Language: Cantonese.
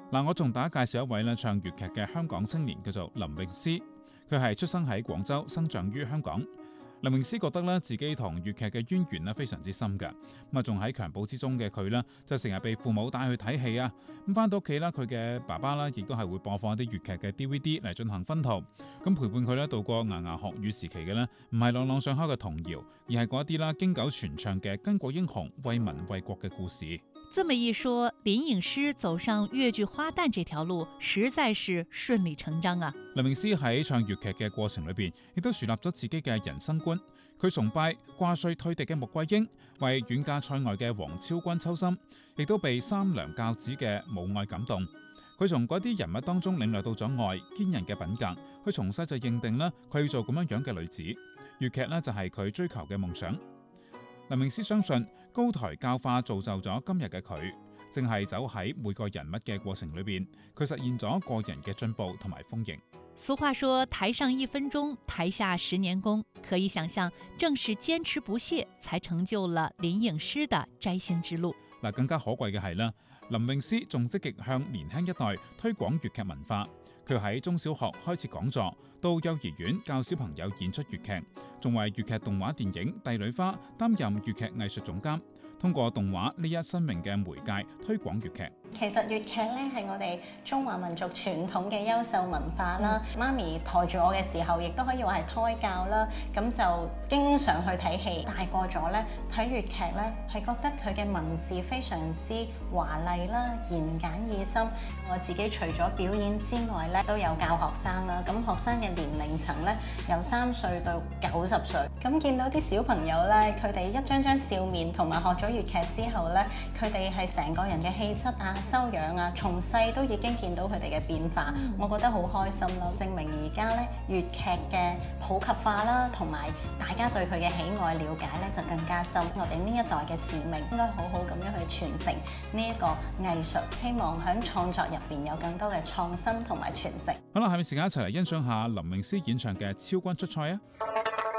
嗱，我同大家介紹一位咧唱粵劇嘅香港青年，叫做林詠詩。佢係出生喺廣州，生長於香港。林詠詩覺得咧自己同粵劇嘅淵源咧非常之深嘅，咁啊仲喺襁褓之中嘅佢咧就成日被父母帶去睇戲啊，咁翻到屋企啦，佢嘅爸爸啦亦都係會播放一啲粵劇嘅 DVD 嚟進行薰陶，咁陪伴佢咧度過牙牙學語時期嘅咧唔係朗朗上口嘅童謠，而係嗰一啲啦經久傳唱嘅巾幗英雄為民為國嘅故事。 這麼一說，林詠詩走上粵劇花旦這條路，實在是順理成章啊！ 林詠詩喺唱粵劇嘅過程裏邊，亦都樹立咗自己嘅人生觀。佢崇拜掛帥退敵嘅穆桂英，為遠嫁塞外嘅王昭君抽心，亦都被三娘教子嘅母愛感動。佢從嗰啲人物當中領略到咗愛堅韌嘅品格。佢從細就認定啦，佢要做咁樣嘅女子。粵劇呢，就係佢追求嘅夢想。林詠詩相信高台教化造就咗今日嘅佢，正係走喺每個人物嘅過程裏邊，佢實現咗個人嘅進步同埋豐盈。 俗話說，台上1分鐘，台下10年功。可以想象，正是堅持不懈，才成就了林詠詩的摘星之路。 嗱，更加可貴嘅係啦，林詠詩仲積極向年輕一代推廣粵劇文化。佢喺中小學開設講座，到幼兒園教小朋友演出粵劇，仲為粵劇動畫電影《帝女花》擔任粵劇藝術總監，通過動畫呢一新穎嘅媒介推廣粵劇。 其實粵劇咧係我哋中華民族傳統嘅優秀文化啦。媽咪抬住我嘅時候，亦都可以話係胎教啦。咁就經常去睇戲。大個咗咧，睇粵劇咧係覺得佢嘅文字非常之華麗啦，言簡意深。我自己除咗表演之外咧，都有教學生啦。咁學生嘅年齡層咧，由3歲到90歲。咁見到啲小朋友咧，佢哋一張張笑面，同埋學咗粵劇之後咧，佢哋係成個人嘅氣質啊、修養啊，從細都已經見到佢哋嘅變化，我覺得好開心咯，證明而家咧粵劇嘅普及化啦，同埋大家對佢嘅喜愛了解咧就更加深。我哋呢一代嘅使命應該好好咁樣去傳承呢一個藝術，希望喺創作入邊有更多嘅創新同埋傳承。 好啦，下面時間一齊嚟欣賞下林詠詩演唱嘅《昭君出塞》啊！